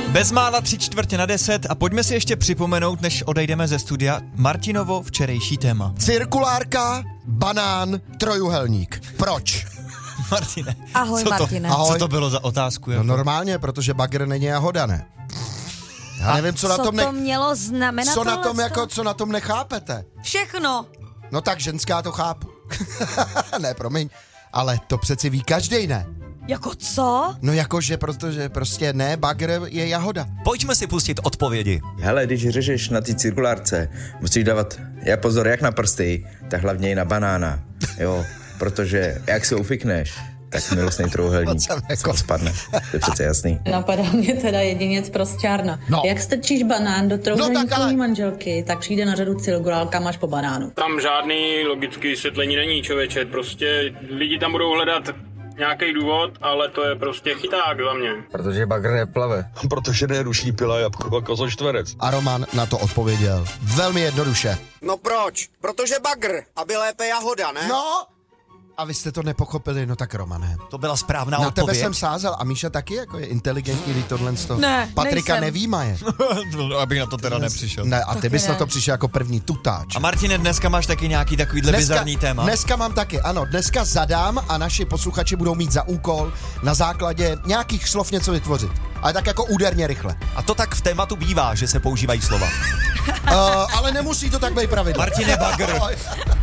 Bezmála 9:45 a pojďme si ještě připomenout, než odejdeme ze studia, Martinovo včerejší téma. Cirkulárka, banán, trojuhelník. Proč? Martine. Ahoj, Martine. Ahoj. Co to bylo za otázku? No normálně, protože bagr není jahoda, ne? Já nevím, co na tom to mělo znamenat? co na tom nechápete? Všechno. No tak ženská to chápu. Ne, promiň, ale to přeci ví každej, ne? Jako co? No jakože, protože prostě ne, bagr je jahoda. Pojďme si pustit odpovědi. Hele, když řežeš na té cirkulárce, musíš dávat pozor jak na prsty, tak hlavně i na banána, jo, protože jak se ufikneš, tak milostný trouhelník spadne, to je přece jasný. Napadá mě teda jedině sprosťárna. No. Jak strčíš banán do trouhelníku tak ale- manželky, tak přijde na řadu cirkulárka, máš po banánu. Tam žádný logický vysvětlení není, člověče, prostě lidi tam budou hledat nějaký důvod, ale to je prostě chyták za mě. Protože bagr neplave. Protože nejedu šípila jabko a kozočtverec. A Roman na to odpověděl velmi jednoduše. No proč? Protože bagr, aby lépe jahoda, ne? No, a vy jste to nepochopili, no tak Romane. To byla správná Na odpověď. tebe jsem sázel a Míša taky jako je inteligentní, když tohle z toho. Ne, Patrika nejsem. nevýmaje. Abych na to teda nepřišel. Ne, a ty Taky bys na ne. to přišel jako první tutáč. A Martine, dneska máš taky nějaký takovýhle bizarní téma? Dneska mám taky, ano, dneska zadám a naši posluchači budou mít za úkol na základě nějakých slov něco vytvořit. Ale tak jako úderně rychle. A to tak v tématu bývá, že se používají slova. Ale nemusí to tak být pravidlo. Martine, bagr.